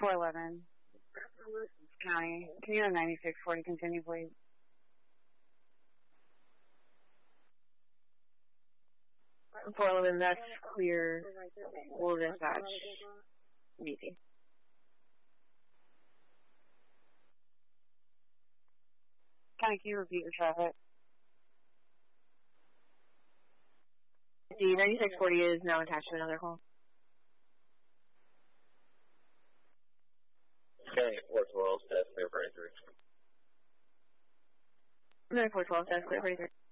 411. County. Can you have 9640 continue, please? .411, that's clear. We'll dispatch. Easy. Can you repeat your traffic? The 9640 is now attached to another call. County 412, status clear for 83. 9412, status clear for 83.